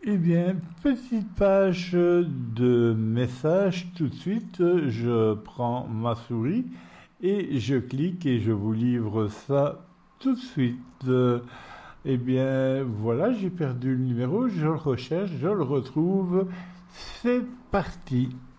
Eh bien, petite page de message tout de suite. Je prends ma souris et je clique et je vous livre ça tout de suite. Eh bien, voilà, j'ai perdu le numéro, je le recherche, je le retrouve. C'est parti.